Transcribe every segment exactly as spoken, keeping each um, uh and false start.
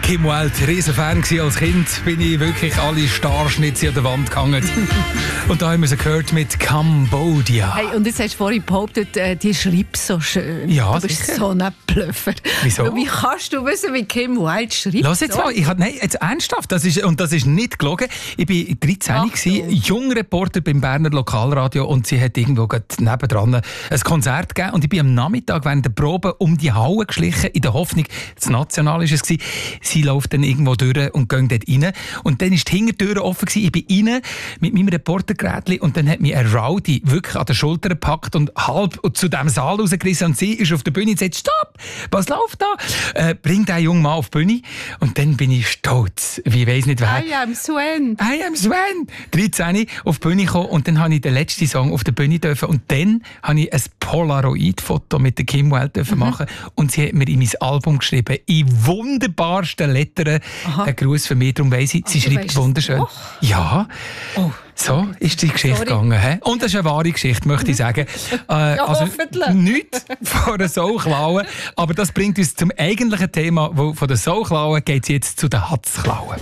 Kim Wilde, Riesenfan gewesen als Kind, bin ich wirklich alle Starschnitze an der Wand gehangen. Und da haben wir sie gehört mit Cambodia. Hey, und jetzt hast du vorhin behauptet, äh, die schreibt so schön. Ja, du bist sicher. so ein Blöffer. Wieso? Wie kannst du wissen, wie Kim Wilde schreibt? Lass jetzt mal, ich hab, nein, jetzt ernsthaft, das ist, und das ist nicht gelogen. Ich war dreizehn, gewesen, Jungreporter beim Berner Lokalradio und sie hat irgendwo nebendran ein Konzert gegeben und ich bin am Nachmittag während der Probe um die Halle geschlichen, in der Hoffnung, das National war es gewesen. Sie läuft dann irgendwo durch und geht dort rein. Und dann war die Hintertür offen gewesen. Ich bin rein mit meinem Reportergerätchen und dann hat mich ein Rowdy wirklich an der Schulter gepackt und halb zu diesem Saal rausgerissen. Und sie ist auf der Bühne und sagt, stopp, was läuft da? Äh, bring den jungen Mann auf die Bühne. Und dann bin ich stolz, wie ich weiss nicht wer. I am Sven. I am Sven. dreizehn auf die Bühne gekommen und dann habe ich den letzten Song auf der Bühne dürfen. Und dann habe ich ein Polaroid-Foto mit der Kim Wilde dürfen mhm. machen und sie hat mir in mein Album geschrieben, in wunderbarsten Lettern, ein Gruß für mich, darum weiss ich, sie also schreibt wunderschön. Ja, oh. so ist die Geschichte Sorry. gegangen. He? Und das ist eine wahre Geschichte, möchte ich sagen. Äh, ja, also hoffentlich. Nichts von der Soulklauen, aber das bringt uns zum eigentlichen Thema, wo von der Soulklauen geht es jetzt zu den Hatzklauen.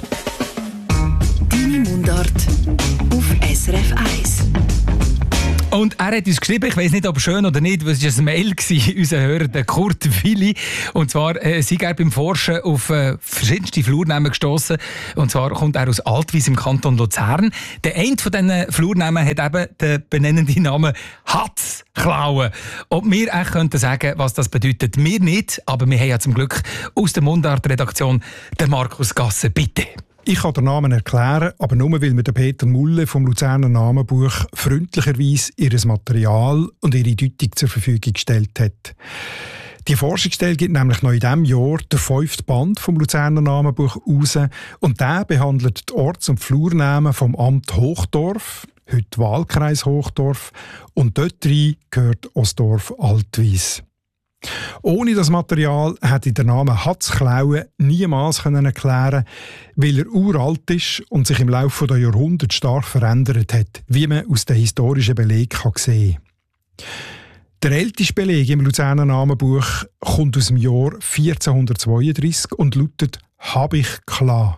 Deine Mundart auf S R F eins. Und er hat uns geschrieben, ich weiss nicht, ob schön oder nicht, weil es war ein Mail, unser Hörer, der Kurt Willi. Und zwar äh, sei er beim Forschen auf äh, verschiedenste Flurnamen gestossen. Und zwar kommt er aus Altwies im Kanton Luzern. Der eine von diesen Flurnamen hat eben den benennenden Namen Hatzklauen. Ob wir echt könnten sagen, was das bedeutet, wir nicht. Aber wir haben ja zum Glück aus der Mundart-Redaktion den Markus Gasser. Bitte. Ich kann den Namen erklären, aber nur weil mir der Peter Mulle vom Luzerner Namenbuch freundlicherweise ihr Material und ihre Deutung zur Verfügung gestellt hat. Die Forschungsstelle gibt nämlich noch in diesem Jahr den fünften Band vom Luzerner Namenbuch raus und der behandelt die Orts- und Flurnamen vom Amt Hochdorf, heute Wahlkreis Hochdorf, und dort rein gehört Ostdorf-Altwies. Ohne das Material hätte ich den Namen Hatzklauen niemals erklären können, weil er uralt ist und sich im Laufe der Jahrhunderte stark verändert hat, wie man aus den historischen Belegen sehen kann. Der älteste Beleg im Luzerner Namenbuch kommt aus dem Jahr vierzehnhundertzweiunddreissig und lautet «Hab ich klar».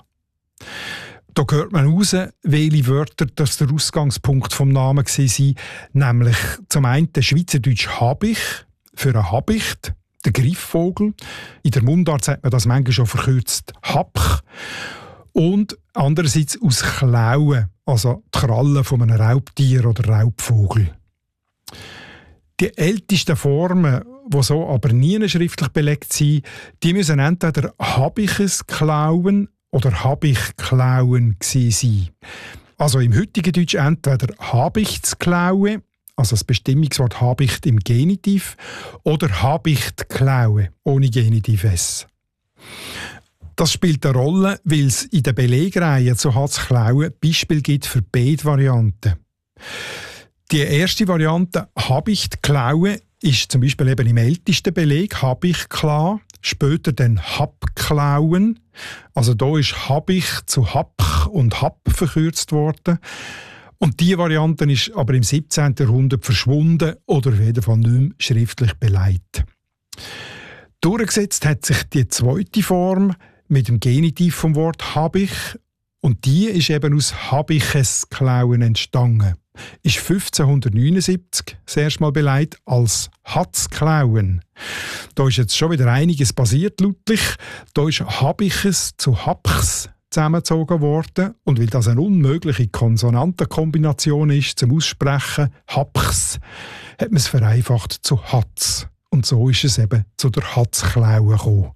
Da hört man raus, welche Wörter das der Ausgangspunkt vom Namen waren, nämlich zum einen Schweizerdeutsch «Hab ich», für einen Habicht, der Greifvogel. In der Mundart sagt man das manchmal schon verkürzt Hapch. Und andererseits aus Klauen, also die Krallen von einem Raubtier oder Raubvogel. Die ältesten Formen, die so aber nie schriftlich belegt sind, die müssen entweder Habiches klauen oder Habichklauen gewesen sein. Also im heutigen Deutsch entweder Habichtsklaue, also das Bestimmungswort Habicht im Genitiv, oder Habichtklaue ohne Genitiv S. Das spielt eine Rolle, weil es in der Belegreihe zu Hatzklauen Beispiele gibt für beide Varianten. Die erste Variante, Habichtklaue, ist zum Beispiel eben im ältesten Beleg Habichtkla, später dann Habklauen. Also da ist Habicht zu Hapch und Hab verkürzt worden. Und diese Variante ist aber im siebzehnten Jahrhundert verschwunden oder auf jeden Fall nicht mehr schriftlich beleidigt. Durchgesetzt hat sich die zweite Form mit dem Genitiv vom Wort Habich und die ist eben aus Habiches Klauen entstanden. Ist fünfzehnhundertneunundsiebzig das erste Mal beleidigt als Hatzklauen. Da ist jetzt schon wieder einiges passiert, lautlich. Da ist Habiches zu Hapchs zusammengezogen worden. Und weil das eine unmögliche Konsonantenkombination ist zum Aussprechen, Hapchs, hat man es vereinfacht zu Hatz. Und so ist es eben zu der Hatzklaue gekommen.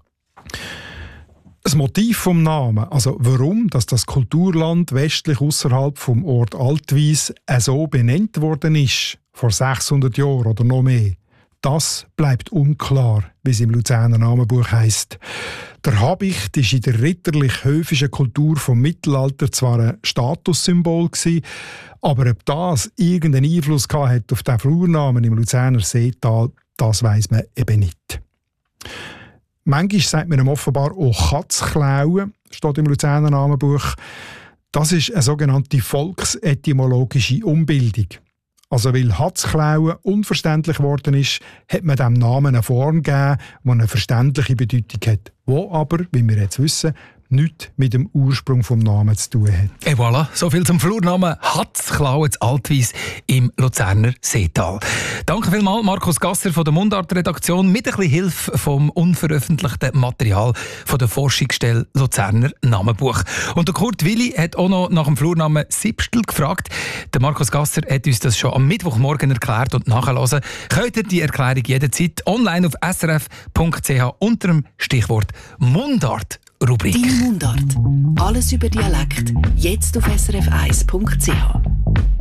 Das Motiv vom Namen, also warum dass das Kulturland westlich außerhalb vom Ort Altwies so benannt worden ist, vor sechshundert Jahren oder noch mehr, das bleibt unklar, wie es im Luzerner Namenbuch heisst. Der Habicht war in der ritterlich-höfischen Kultur vom Mittelalter zwar ein Statussymbol gewesen, aber ob das irgendeinen Einfluss hat auf den Flurnamen im Luzerner Seetal, das weiss man eben nicht. Manchmal sagt man ihm offenbar auch Katzklauen, steht im Luzerner Namenbuch. Das ist eine sogenannte volksetymologische Umbildung. Also weil Hatzklauen unverständlich geworden ist, hat man dem Namen eine Form gegeben, die eine verständliche Bedeutung hat, die aber, wie wir jetzt wissen, nichts mit dem Ursprung des Namens zu tun hat. Et voilà, so viel zum Flurnamen Hatzklauen zu Altwies im Luzerner Seetal. Danke vielmals, Markus Gasser von der Mundart-Redaktion, mit ein bisschen Hilfe vom unveröffentlichten Material von der Forschungsstelle Luzerner Namenbuch. Und der Kurt Willi hat auch noch nach dem Flurnamen Sipstel gefragt. Der Markus Gasser hat uns das schon am Mittwochmorgen erklärt und nachhören. Könnt ihr die Erklärung jederzeit online auf s r f punkt c h unter dem Stichwort Mundart Rubrik. Deine Mundart. Alles über Dialekt. Jetzt auf s r f eins punkt c h.